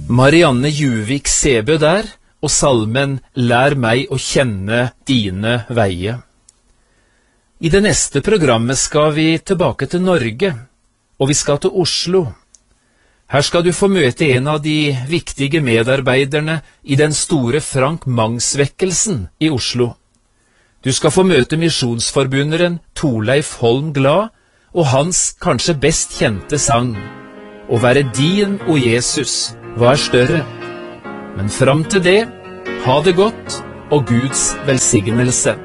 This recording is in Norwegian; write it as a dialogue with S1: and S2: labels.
S1: Marianne Juvik Sebø der, og salmen «Lær meg å kjenne dine veie». I det neste programmet skal vi tilbake til Norge, og vi skal til Oslo. Her skal du få møte en av de viktige medarbeiderne i den store Frank Mangs-vekkelsen i Oslo. Du skal få møte misjonsforbunderen Torleif Holm Glad og hans kanskje best kjente sang «Å være din, o Jesus, hva er større?» Men fram til det, ha det godt og Guds velsignelse.